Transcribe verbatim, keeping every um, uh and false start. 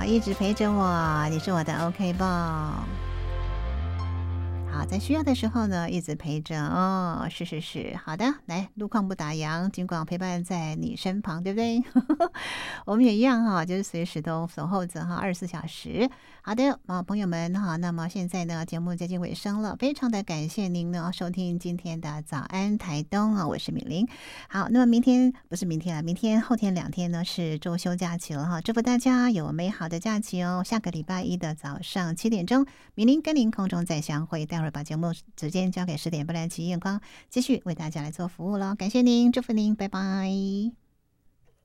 一直陪着我，你是我的 OK 棒。好，在需要的时候呢，一直陪着哦，是是是，好的，来，路况不打烊，尽管陪伴在你身旁，对不对？我们也一样哈，就是随时都守候着哈，二十四小时。好的，啊，朋友们哈，那么现在呢，节目接近尾声了，非常的感谢您呢收听今天的早安台东啊，我是敏玲。好，那么明天不是明天了，明天后天两天呢是周休假期了哈，祝福大家有美好的假期哦。下个礼拜一的早上七点钟，敏玲跟您空中再相会，待会儿把节目时间交给十点半的奇艳光，继续为大家来做服务了。感谢您，祝福您，拜拜。